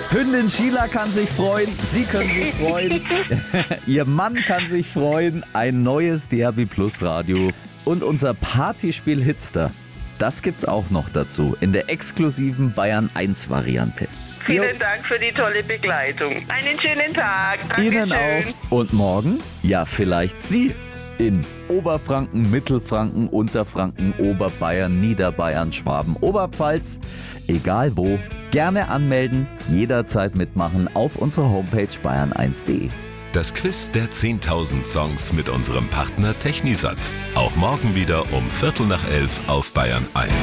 Hündin Sheila kann sich freuen, Sie können sich freuen, Ihr Mann kann sich freuen, ein neues DRB Plus Radio und unser Partyspiel Hitster. Das gibt's auch noch dazu in der exklusiven Bayern 1 Variante. Vielen Dank für die tolle Begleitung. Einen schönen Tag. Dankeschön. Ihnen auch. Und morgen? Ja, vielleicht Sie in Oberfranken, Mittelfranken, Unterfranken, Oberbayern, Niederbayern, Schwaben, Oberpfalz. Egal wo, gerne anmelden, jederzeit mitmachen auf unserer Homepage bayern1.de. Das Quiz der 10.000 Songs mit unserem Partner Technisat. Auch morgen wieder um 11:45 auf Bayern 1.